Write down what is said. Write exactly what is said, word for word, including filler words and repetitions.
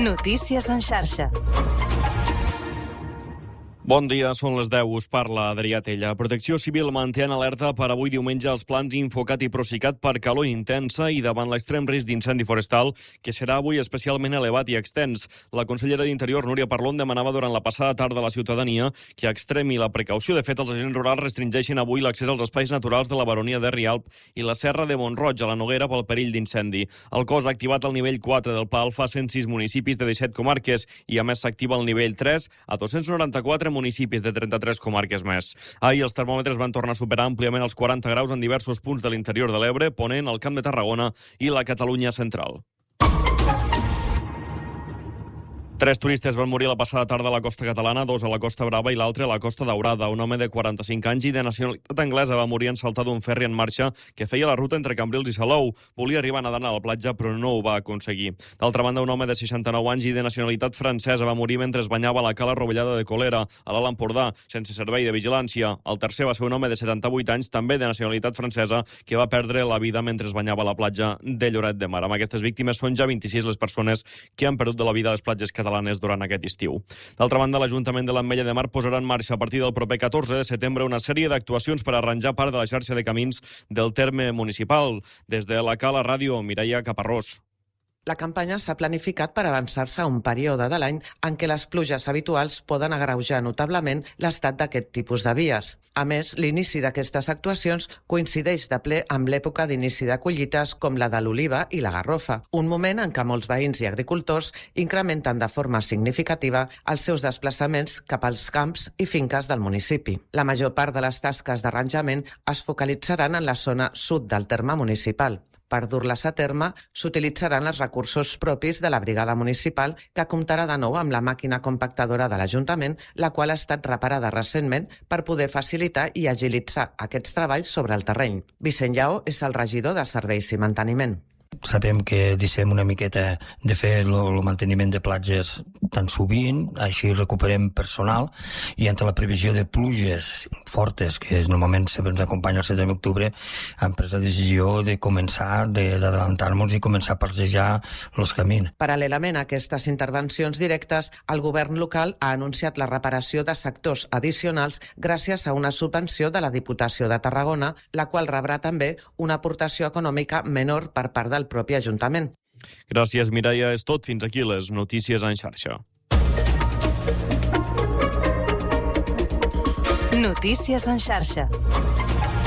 Notícies en xarxa. Bon dia, són les deu, us parla Adrià Tella. Protecció Civil manté en alerta per avui diumenge els plans Infocat i Procicat per calor intensa i davant l'extrem risc d'incendi forestal, que serà avui especialment elevat i extens. La consellera d'Interior, Núria Parlon, demanava durant la passada tarda a la ciutadania que extremi la precaució. De fet, els agents rurals restringeixen avui l'accés als espais naturals de la Baronia de Rialp i la Serra de Mont-roig, a la Noguera, pel perill d'incendi. El cos ha activat el nivell quatre del Pla Alfa a cent sis municipis de disset comarques i, a més, s'activa el nivell tres a dos-cents noranta-quatre municipis de trenta-tres comarques més. Ahir els termòmetres van tornar a superar àmpliament els quaranta graus en diversos punts de l'interior de l'Ebre, Ponent, el Camp de Tarragona i la Catalunya central. Tres turistes van morir la passada tarda a la costa catalana, dos a la Costa Brava i l'altre a la Costa Daurada. Un home de quaranta-cinc anys i de nacionalitat anglesa va morir en saltar d'un ferri en marxa que feia la ruta entre Cambrils i Salou. Volia arribar nedant a la platja, però no ho va aconseguir. D'altra banda, un home de seixanta-nou anys i de nacionalitat francesa va morir mentre es banyava a la cala Rovellada de Colera, a l'Alt Empordà, sense servei de vigilància. El tercer va ser un home de setanta-vuit anys, també de nacionalitat francesa, que va perdre la vida mentre es banyava a la platja de Lloret de Mar. Amb aquestes víctimes són ja vint-i-sis les persones que han perdut de la vida a les platges catalanes durant aquest estiu. D'altra banda, l'Ajuntament de l'Ametlla de Mar posarà en marxa a partir del proper catorze de setembre una sèrie d'actuacions per arranjar part de la xarxa de camins del terme municipal. Des de la Cala Ràdio, Mireia Caparrós. La campanya s'ha planificat per avançar-se a un període de l'any en què les pluges habituals poden agreujar notablement l'estat d'aquest tipus de vies. A més, l'inici d'aquestes actuacions coincideix de ple amb l'època d'inici de collites com la de l'oliva i la garrofa, un moment en què molts veïns i agricultors incrementen de forma significativa els seus desplaçaments cap als camps i finques del municipi. La major part de les tasques d'arranjament es focalitzaran en la zona sud del terme municipal. Per dur-les a terme, s'utilitzaran els recursos propis de la brigada municipal, que comptarà de nou amb la màquina compactadora de l'Ajuntament, la qual ha estat reparada recentment per poder facilitar i agilitzar aquests treballs sobre el terreny. Vicent Lleó és el regidor de Serveis i Manteniment. Sabem que deixem una miqueta de fer el manteniment de platges tan sovint, així recuperem personal, i entre la previsió de pluges fortes, que és, normalment sempre ens acompanya el setembre d'octubre, hem pres la decisió de començar, d'adelantar-nos i començar a parsejar els camins. Paral·lelament a aquestes intervencions directes, el govern local ha anunciat la reparació de sectors addicionals gràcies a una subvenció de la Diputació de Tarragona, la qual rebrà també una aportació econòmica menor per part del propi Ajuntament. Gràcies, Mireia. És tot. Fins aquí les notícies en xarxa. Notícies en xarxa.